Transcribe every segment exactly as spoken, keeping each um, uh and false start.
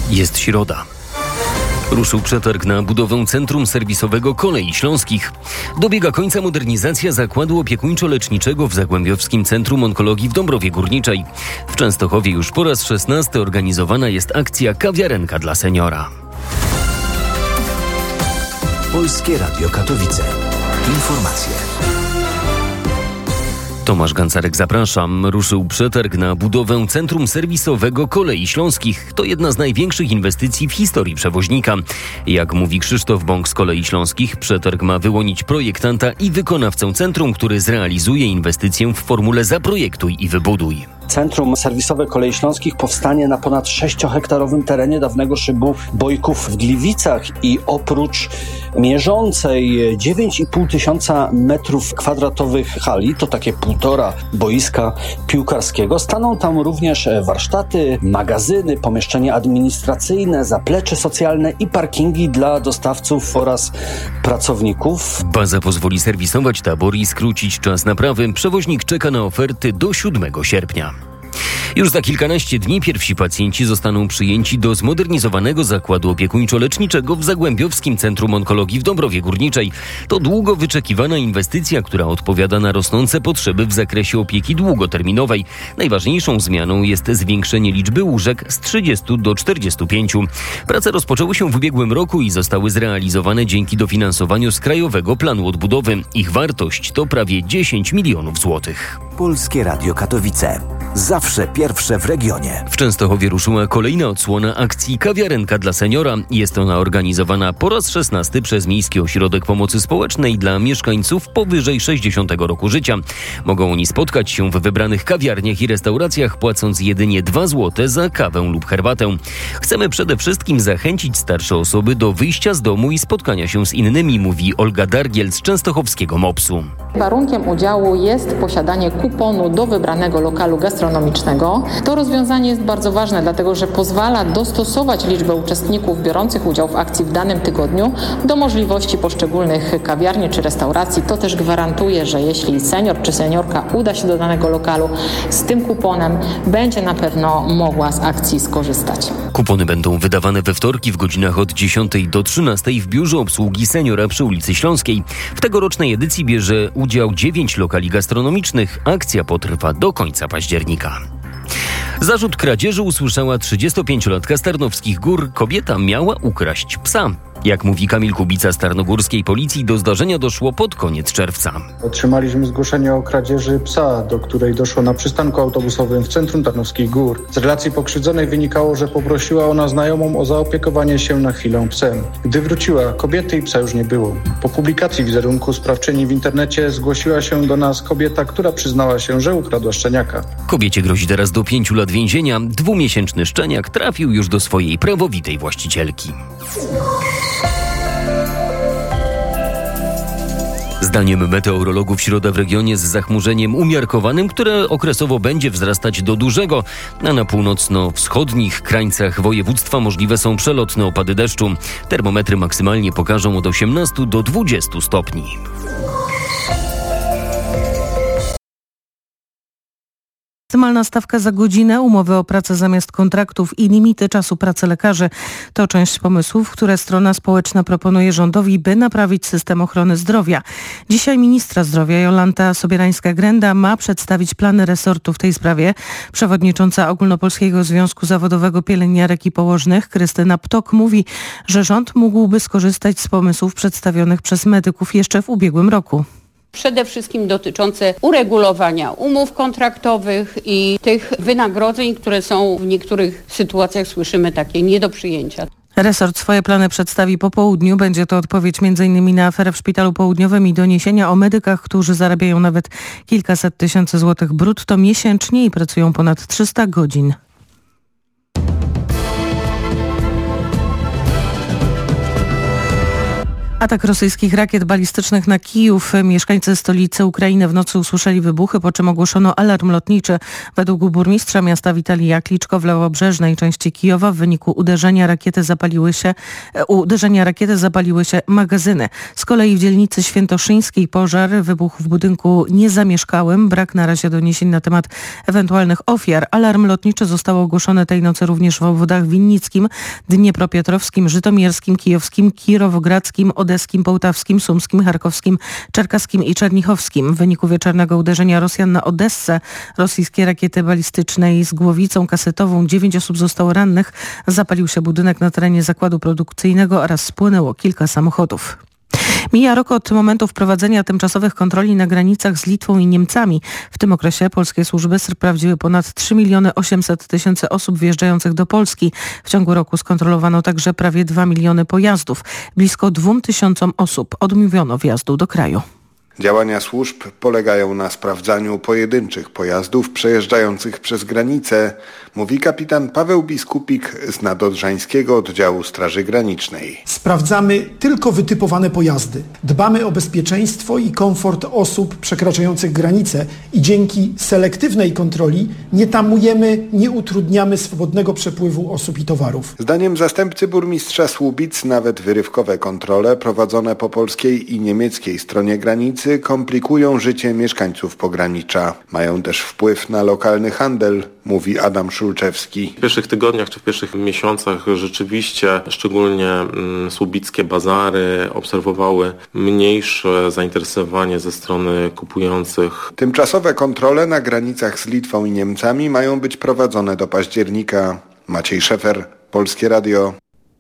Jest środa. Ruszył przetarg na budowę Centrum Serwisowego Kolei Śląskich. Dobiega końca modernizacja zakładu opiekuńczo-leczniczego w Zagłębiowskim Centrum Onkologii w Dąbrowie Górniczej. W Częstochowie już po raz szesnasty organizowana jest akcja Kawiarenka dla seniora. Polskie Radio Katowice. Informacje. Tomasz Gancarek, zapraszam. Ruszył przetarg na budowę Centrum Serwisowego Kolei Śląskich. To jedna z największych inwestycji w historii przewoźnika. Jak mówi Krzysztof Bąk z Kolei Śląskich, przetarg ma wyłonić projektanta i wykonawcę centrum, który zrealizuje inwestycję w formule zaprojektuj i wybuduj. Centrum Serwisowe Kolei Śląskich powstanie na ponad sześciohektarowym terenie dawnego szybu Bojków w Gliwicach i oprócz mierzącej dziewięć i pół tysiąca metrów kwadratowych hali, to takie półtora boiska piłkarskiego, staną tam również warsztaty, magazyny, pomieszczenia administracyjne, zaplecze socjalne i parkingi dla dostawców oraz pracowników. Baza pozwoli serwisować tabor i skrócić czas naprawy. Przewoźnik czeka na oferty do siódmego sierpnia. Już za kilkanaście dni pierwsi pacjenci zostaną przyjęci do zmodernizowanego zakładu opiekuńczo-leczniczego w Zagłębiowskim Centrum Onkologii w Dąbrowie Górniczej. To długo wyczekiwana inwestycja, która odpowiada na rosnące potrzeby w zakresie opieki długoterminowej. Najważniejszą zmianą jest zwiększenie liczby łóżek z trzydziestu do czterdziestu pięciu. Prace rozpoczęły się w ubiegłym roku i zostały zrealizowane dzięki dofinansowaniu z Krajowego Planu Odbudowy. Ich wartość to prawie dziesięć milionów złotych. Polskie Radio Katowice. Zawsze pierwsze w regionie. W Częstochowie ruszyła kolejna odsłona akcji Kawiarenka dla seniora. Jest ona organizowana po raz szesnasty przez Miejski Ośrodek Pomocy Społecznej dla mieszkańców powyżej sześćdziesiątego roku życia. Mogą oni spotkać się w wybranych kawiarniach i restauracjach, płacąc jedynie dwa złote za kawę lub herbatę. Chcemy przede wszystkim zachęcić starsze osoby do wyjścia z domu i spotkania się z innymi, mówi Olga Dargiel z częstochowskiego mopsu. Warunkiem udziału jest posiadanie kuponu do wybranego lokalu gastronomicznego. To rozwiązanie jest bardzo ważne, dlatego że pozwala dostosować liczbę uczestników biorących udział w akcji w danym tygodniu do możliwości poszczególnych kawiarni czy restauracji. To też gwarantuje, że jeśli senior czy seniorka uda się do danego lokalu z tym kuponem, będzie na pewno mogła z akcji skorzystać. Kupony będą wydawane we wtorki w godzinach od dziesiątej do trzynastej w biurze obsługi seniora przy ulicy Śląskiej. W tegorocznej edycji bierze udział dziewięć lokali gastronomicznych. Akcja potrwa do końca października. Zarzut kradzieży usłyszała trzydziestopięciolatka z Tarnowskich Gór. Kobieta miała ukraść psa. Jak mówi Kamil Kubica z Tarnogórskiej Policji, do zdarzenia doszło pod koniec czerwca. Otrzymaliśmy zgłoszenie o kradzieży psa, do której doszło na przystanku autobusowym w centrum Tarnowskich Gór. Z relacji pokrzywdzonej wynikało, że poprosiła ona znajomą o zaopiekowanie się na chwilę psem. Gdy wróciła, kobiety i psa już nie było. Po publikacji wizerunku sprawczyni w internecie zgłosiła się do nas kobieta, która przyznała się, że ukradła szczeniaka. Kobiecie grozi teraz do pięciu lat więzienia. Dwumiesięczny szczeniak trafił już do swojej prawowitej właścicielki. Zdaniem meteorologów środa w regionie z zachmurzeniem umiarkowanym, które okresowo będzie wzrastać do dużego, a na północno-wschodnich krańcach województwa możliwe są przelotne opady deszczu. Termometry maksymalnie pokażą od osiemnastu do dwudziestu stopni. Maksymalna stawka za godzinę, umowy o pracę zamiast kontraktów i limity czasu pracy lekarzy to część pomysłów, które strona społeczna proponuje rządowi, by naprawić system ochrony zdrowia. Dzisiaj ministra zdrowia Jolanta Sobierańska-Grenda ma przedstawić plany resortu w tej sprawie. Przewodnicząca Ogólnopolskiego Związku Zawodowego Pielęgniarek i Położnych Krystyna Ptok mówi, że rząd mógłby skorzystać z pomysłów przedstawionych przez medyków jeszcze w ubiegłym roku. Przede wszystkim dotyczące uregulowania umów kontraktowych i tych wynagrodzeń, które są w niektórych sytuacjach, słyszymy, takie nie do przyjęcia. Resort swoje plany przedstawi po południu. Będzie to odpowiedź m.in. na aferę w Szpitalu Południowym i doniesienia o medykach, którzy zarabiają nawet kilkaset tysięcy złotych brutto miesięcznie i pracują ponad trzysta godzin. Atak rosyjskich rakiet balistycznych na Kijów. Mieszkańcy stolicy Ukrainy w nocy usłyszeli wybuchy, po czym ogłoszono alarm lotniczy. Według burmistrza miasta Witalija Kliczko w lewobrzeżnej części Kijowa w wyniku uderzenia rakiety zapaliły się, uderzenia rakiety zapaliły się magazyny. Z kolei w dzielnicy świętoszyńskiej pożar wybuchł w budynku niezamieszkałym. Brak na razie doniesień na temat ewentualnych ofiar. Alarm lotniczy został ogłoszony tej nocy również w obwodach winnickim, dniepropietrowskim, żytomierskim, kijowskim, kirowogradzkim, odeskim, połtawskim, sumskim, charkowskim, czerkaskim i czernichowskim. W wyniku wieczornego uderzenia Rosjan na Odessę rosyjskie rakiety balistycznej z głowicą kasetową dziewięć osób zostało rannych. Zapalił się budynek na terenie zakładu produkcyjnego oraz spłynęło kilka samochodów. Mija rok od momentu wprowadzenia tymczasowych kontroli na granicach z Litwą i Niemcami. W tym okresie polskie służby sprawdziły ponad trzy miliony osiemset tysięcy osób wjeżdżających do Polski. W ciągu roku skontrolowano także prawie dwa miliony pojazdów. Blisko dwóm tysiącom osób odmówiono wjazdu do kraju. Działania służb polegają na sprawdzaniu pojedynczych pojazdów przejeżdżających przez granicę, mówi kapitan Paweł Biskupik z Nadodrzańskiego Oddziału Straży Granicznej. Sprawdzamy tylko wytypowane pojazdy. Dbamy o bezpieczeństwo i komfort osób przekraczających granicę i dzięki selektywnej kontroli nie tamujemy, nie utrudniamy swobodnego przepływu osób i towarów. Zdaniem zastępcy burmistrza Słubic nawet wyrywkowe kontrole prowadzone po polskiej i niemieckiej stronie granicy komplikują życie mieszkańców pogranicza. Mają też wpływ na lokalny handel, mówi Adam Szulczewski. W pierwszych tygodniach czy w pierwszych miesiącach rzeczywiście szczególnie mm, słubickie bazary obserwowały mniejsze zainteresowanie ze strony kupujących. Tymczasowe kontrole na granicach z Litwą i Niemcami mają być prowadzone do października. Maciej Szefer, Polskie Radio.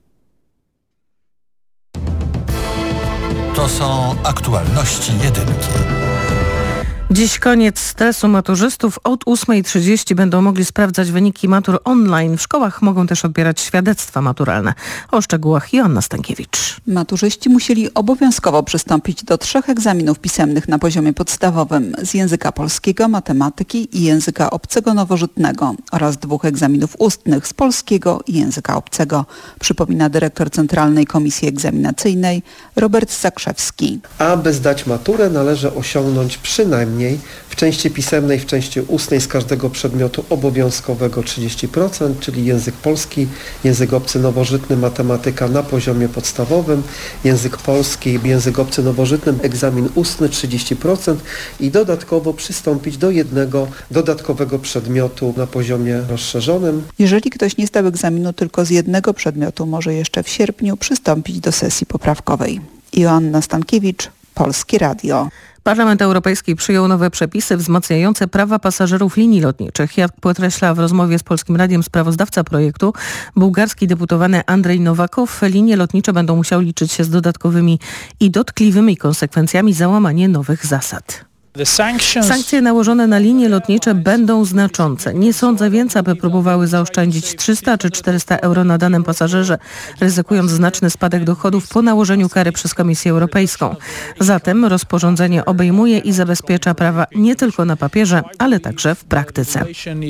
To są aktualności jedynki. Dziś koniec stresu maturzystów. Od ósmej trzydzieści będą mogli sprawdzać wyniki matur online. W szkołach mogą też odbierać świadectwa maturalne. O szczegółach Joanna Stankiewicz. Maturzyści musieli obowiązkowo przystąpić do trzech egzaminów pisemnych na poziomie podstawowym z języka polskiego, matematyki i języka obcego nowożytnego oraz dwóch egzaminów ustnych z polskiego i języka obcego, przypomina dyrektor Centralnej Komisji Egzaminacyjnej Robert Zakrzewski. Aby zdać maturę, należy osiągnąć przynajmniej w części pisemnej, w części ustnej z każdego przedmiotu obowiązkowego trzydzieści procent, czyli język polski, język obcy nowożytny, matematyka na poziomie podstawowym, język polski, język obcy nowożytny, egzamin ustny trzydzieści procent i dodatkowo przystąpić do jednego dodatkowego przedmiotu na poziomie rozszerzonym. Jeżeli ktoś nie zdał egzaminu tylko z jednego przedmiotu, może jeszcze w sierpniu przystąpić do sesji poprawkowej. Joanna Stankiewicz, Polskie Radio. Parlament Europejski przyjął nowe przepisy wzmacniające prawa pasażerów linii lotniczych. Jak podkreśla w rozmowie z Polskim Radiem sprawozdawca projektu, bułgarski deputowany Andrzej Nowakow, linie lotnicze będą musiały liczyć się z dodatkowymi i dotkliwymi konsekwencjami za łamanie nowych zasad. Sankcje nałożone na linie lotnicze będą znaczące. Nie sądzę więc, aby próbowały zaoszczędzić trzysta czy czterysta euro na danym pasażerze, ryzykując znaczny spadek dochodów po nałożeniu kary przez Komisję Europejską. Zatem rozporządzenie obejmuje i zabezpiecza prawa nie tylko na papierze, ale także w praktyce.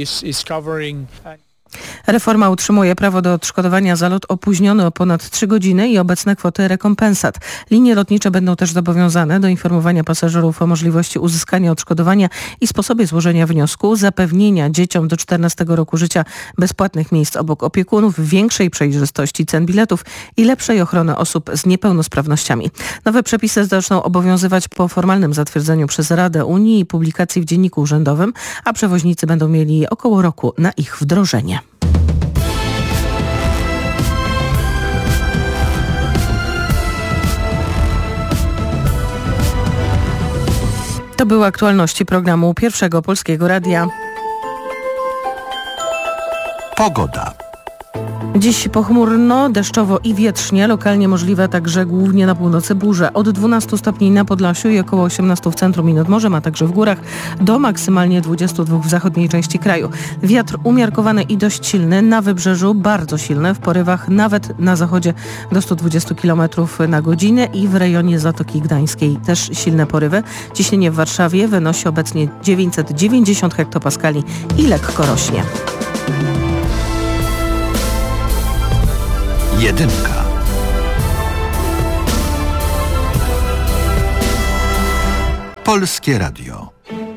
Reforma utrzymuje prawo do odszkodowania za lot opóźniony o ponad trzy godziny i obecne kwoty rekompensat. Linie lotnicze będą też zobowiązane do informowania pasażerów o możliwości uzyskania odszkodowania i sposobie złożenia wniosku, zapewnienia dzieciom do czternastego roku życia bezpłatnych miejsc obok opiekunów, większej przejrzystości cen biletów i lepszej ochrony osób z niepełnosprawnościami. Nowe przepisy zaczną obowiązywać po formalnym zatwierdzeniu przez Radę Unii i publikacji w Dzienniku Urzędowym, a przewoźnicy będą mieli około roku na ich wdrożenie. To były aktualności programu Pierwszego Polskiego Radia. Pogoda. Dziś pochmurno, deszczowo i wietrznie, lokalnie możliwe także głównie na północy burze. Od dwunastu stopni na Podlasiu i około osiemnastu w centrum i nad morzem, a także w górach, do maksymalnie dwudziestu dwóch w zachodniej części kraju. Wiatr umiarkowany i dość silny, na wybrzeżu bardzo silny, w porywach nawet na zachodzie do stu dwudziestu kilometrów na godzinę i w rejonie Zatoki Gdańskiej też silne porywy. Ciśnienie w Warszawie wynosi obecnie dziewięćset dziewięćdziesiąt hektopaskali i lekko rośnie. Jedynka. Polskie Radio.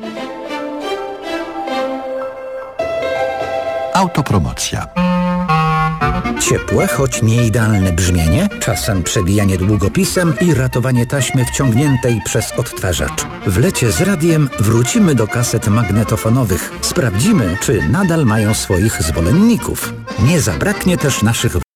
Autopromocja. Ciepłe, choć nie idealne brzmienie, czasem przebijanie długopisem i ratowanie taśmy wciągniętej przez odtwarzacz. W lecie z radiem wrócimy do kaset magnetofonowych. Sprawdzimy, czy nadal mają swoich zwolenników. Nie zabraknie też naszych